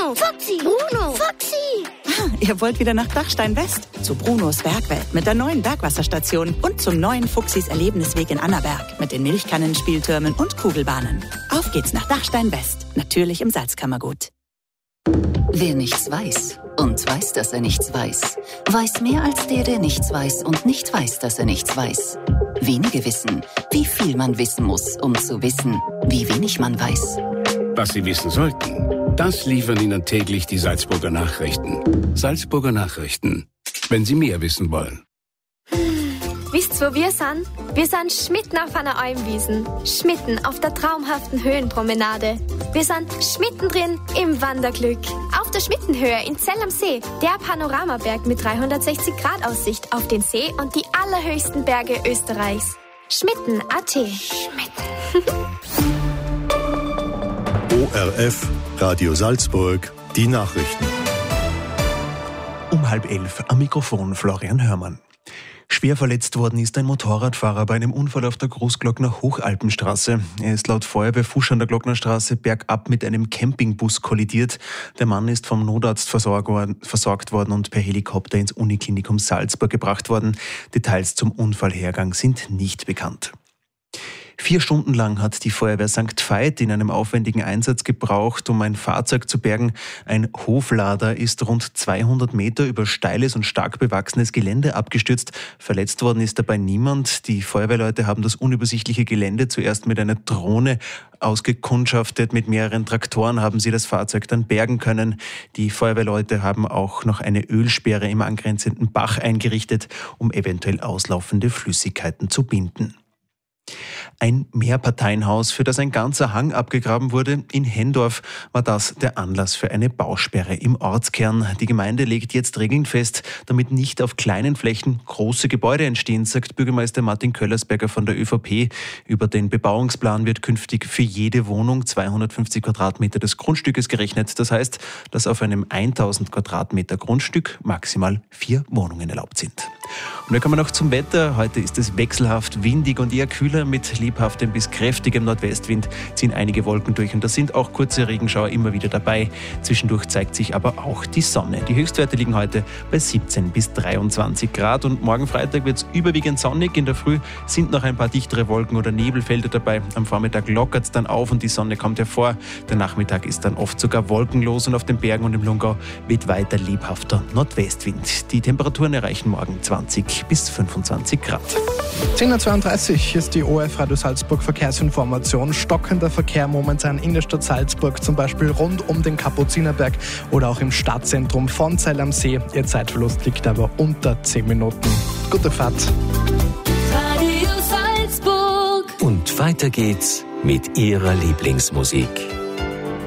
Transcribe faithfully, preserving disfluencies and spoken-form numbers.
Bruno. Foxy. Bruno. Foxy. Ah, ihr wollt wieder nach Dachstein West? Zu Brunos Bergwelt mit der neuen Bergwasserstation und zum neuen Fuchsis Erlebnisweg in Annaberg mit den Milchkannen, Spieltürmen und Kugelbahnen. Auf geht's nach Dachstein West, natürlich im Salzkammergut. Wer nichts weiß und weiß, dass er nichts weiß, weiß mehr als der, der nichts weiß und nicht weiß, dass er nichts weiß. Wenige wissen, wie viel man wissen muss, um zu wissen, wie wenig man weiß. Was Sie wissen sollten, das liefern Ihnen täglich die Salzburger Nachrichten. Salzburger Nachrichten, wenn Sie mehr wissen wollen. Wisst ihr, wo wir sind? Wir sind schmitten auf einer Almwiesen, schmitten auf der traumhaften Höhenpromenade. Wir sind schmittendrin im Wanderglück. Auf der Schmittenhöhe in Zell am See, der Panoramaberg mit dreihundertsechzig Grad Aussicht auf den See und die allerhöchsten Berge Österreichs. Schmitten Punkt a t. Schmitten. O R F, Radio Salzburg, die Nachrichten. Um halb elf am Mikrofon Florian Hörmann. Schwer verletzt worden ist ein Motorradfahrer bei einem Unfall auf der Großglockner Hochalpenstraße. Er ist laut Feuerwehr Fusch an der Glocknerstraße bergab mit einem Campingbus kollidiert. Der Mann ist vom Notarzt versorgt worden und per Helikopter ins Uniklinikum Salzburg gebracht worden. Details zum Unfallhergang sind nicht bekannt. Vier Stunden lang hat die Feuerwehr Sankt Veit in einem aufwendigen Einsatz gebraucht, um ein Fahrzeug zu bergen. Ein Hoflader ist rund zweihundert Meter über steiles und stark bewachsenes Gelände abgestürzt. Verletzt worden ist dabei niemand. Die Feuerwehrleute haben das unübersichtliche Gelände zuerst mit einer Drohne ausgekundschaftet. Mit mehreren Traktoren haben sie das Fahrzeug dann bergen können. Die Feuerwehrleute haben auch noch eine Ölsperre im angrenzenden Bach eingerichtet, um eventuell auslaufende Flüssigkeiten zu binden. Ein Mehrparteienhaus, für das ein ganzer Hang abgegraben wurde, in Hendorf, war das der Anlass für eine Bausperre im Ortskern. Die Gemeinde legt jetzt Regeln fest, damit nicht auf kleinen Flächen große Gebäude entstehen, sagt Bürgermeister Martin Köllersberger von der ÖVP. Über den Bebauungsplan wird künftig für jede Wohnung zweihundertfünfzig Quadratmeter des Grundstückes gerechnet. Das heißt, dass auf einem tausend Quadratmeter Grundstück maximal vier Wohnungen erlaubt sind. Und dann kommen wir noch zum Wetter. Heute ist es wechselhaft windig und eher kühler. Mit lebhaftem bis kräftigem Nordwestwind ziehen einige Wolken durch und da sind auch kurze Regenschauer immer wieder dabei. Zwischendurch zeigt sich aber auch die Sonne. Die Höchstwerte liegen heute bei siebzehn bis dreiundzwanzig Grad und morgen Freitag wird es überwiegend sonnig. In der Früh sind noch ein paar dichtere Wolken oder Nebelfelder dabei. Am Vormittag lockert es dann auf und die Sonne kommt hervor. Der Nachmittag ist dann oft sogar wolkenlos und auf den Bergen und im Lungau weht weiter lebhafter Nordwestwind. Die Temperaturen erreichen morgen zwanzig bis fünfundzwanzig Grad. zehn Uhr zweiunddreißig ist die O R F Radio Salzburg Verkehrsinformation. Stockender Verkehr momentan in der Stadt Salzburg, zum Beispiel rund um den Kapuzinerberg oder auch im Stadtzentrum von Zell am See. Ihr Zeitverlust liegt aber unter zehn Minuten. Gute Fahrt. Radio Salzburg. Und weiter geht's mit Ihrer Lieblingsmusik.